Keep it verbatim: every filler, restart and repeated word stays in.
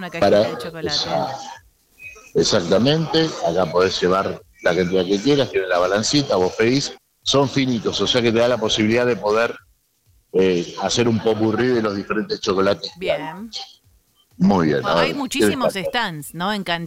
una cajita para, de chocolate. esa, exactamente, acá podés llevar la cantidad que quieras, tiene la balancita, vos pedís, son finitos, o sea que te da la posibilidad de poder eh, hacer un popurrí de los diferentes chocolates que hay. Bien. Muy bien, Bueno, a hay ver, ¿qué muchísimos destaca? stands, ¿no? En